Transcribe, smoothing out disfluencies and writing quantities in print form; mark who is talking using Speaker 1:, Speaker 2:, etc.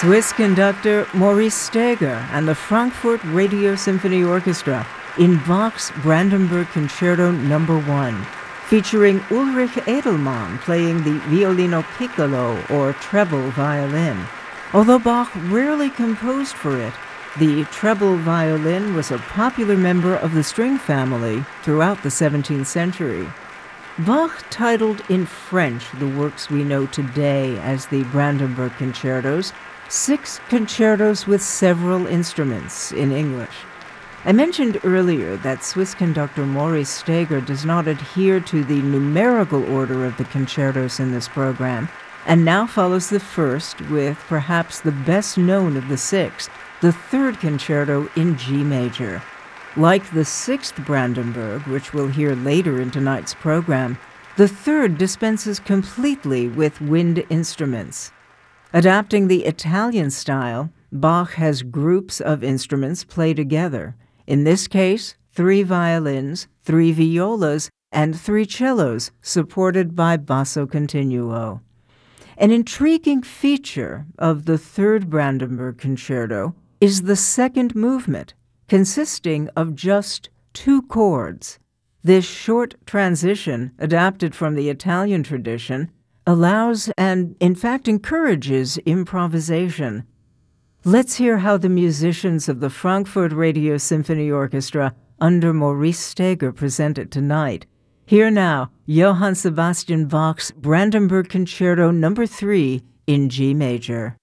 Speaker 1: Swiss conductor Maurice Steger and the Frankfurt Radio Symphony Orchestra in Bach's Brandenburg Concerto No. 1, featuring Ulrich Edelmann playing the violino piccolo or treble violin. Although Bach rarely composed for it, the treble violin was a popular member of the string family throughout the 17th century. Bach titled in French the works we know today as the Brandenburg Concertos, 6 concertos with several instruments in English. I mentioned earlier that Swiss conductor Maurice Steger does not adhere to the numerical order of the concertos in this program, and now follows the first with perhaps the best known of the 6, the third concerto in G major. Like the 6th Brandenburg, which we'll hear later in tonight's program, the third dispenses completely with wind instruments. Adapting the Italian style, Bach has groups of instruments play together. In this case, 3 violins, 3 violas, and 3 cellos, supported by basso continuo. An intriguing feature of the third Brandenburg Concerto is the second movement, consisting of just 2 chords. This short transition, adapted from the Italian tradition, allows and, in fact, encourages improvisation. Let's hear how the musicians of the Frankfurt Radio Symphony Orchestra under Maurice Steger present it tonight. Here now, Johann Sebastian Bach's Brandenburg Concerto No. 3 in G major.